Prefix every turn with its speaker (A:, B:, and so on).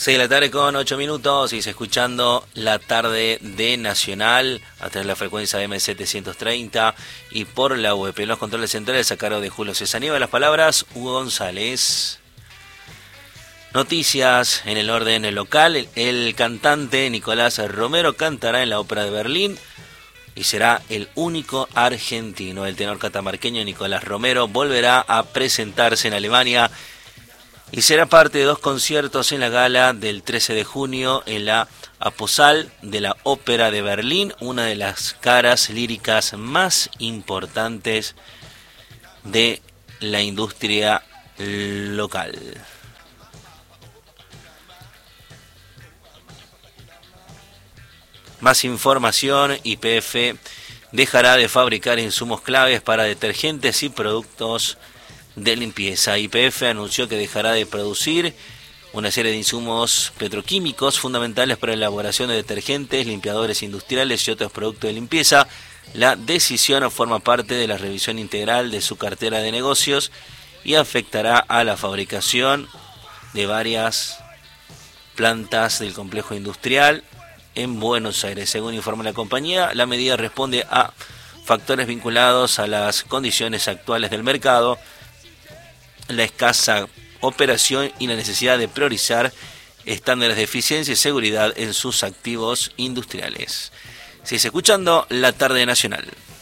A: 6 de la tarde con 8 minutos, y se escuchando la tarde de Nacional a través de la frecuencia M730 y por la web. En los controles centrales a cargo de Julio César Nieva. Las palabras, Hugo González. Noticias en el orden local. El cantante Nicolás Romero cantará en la Ópera de Berlín y será el único argentino. El tenor catamarqueño Nicolás Romero volverá a presentarse en Alemania y será parte de 2 conciertos en la gala del 13 de junio en la Aposal de la Ópera de Berlín, una de las caras líricas más importantes de la industria local. Más información: YPF dejará de fabricar insumos claves para detergentes y productos de limpieza. YPF anunció que dejará de producir una serie de insumos petroquímicos fundamentales para la elaboración de detergentes, limpiadores industriales y otros productos de limpieza. La decisión forma parte de la revisión integral de su cartera de negocios y afectará a la fabricación de varias plantas del complejo industrial en Buenos Aires. Según informa la compañía, la medida responde a factores vinculados a las condiciones actuales del mercado, la escasa operación y la necesidad de priorizar estándares de eficiencia y seguridad en sus activos industriales. Sigue escuchando la tarde nacional.